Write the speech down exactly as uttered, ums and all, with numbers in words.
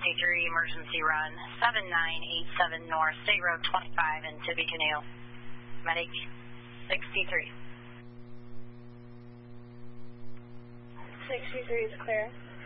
sixty-three, emergency run, seven nine eight seven North, State Road twenty-five in Tippecanoe. Medic sixty-three. sixty-three is clear.